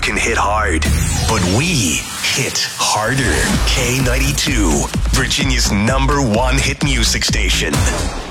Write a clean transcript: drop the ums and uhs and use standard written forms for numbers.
can hit hard, but we hit harder. K92, Virginia's #1 hit music station.